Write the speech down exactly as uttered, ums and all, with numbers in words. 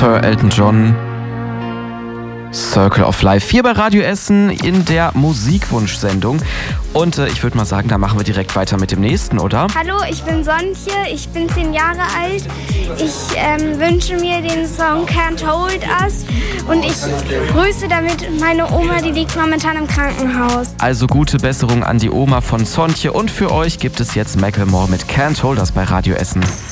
Sir Elton John, Circle of Life. Hier bei Radio Essen in der Musikwunsch-Sendung. Und äh, ich würde mal sagen, da machen wir direkt weiter mit dem nächsten, oder? Hallo, ich bin Sontje, ich bin zehn Jahre alt. Ich ähm, wünsche mir den Song Can't Hold Us und ich grüße damit meine Oma, die liegt momentan im Krankenhaus. Also gute Besserung an die Oma von Sontje und für euch gibt es jetzt Macklemore mit Can't Hold Us bei Radio Essen.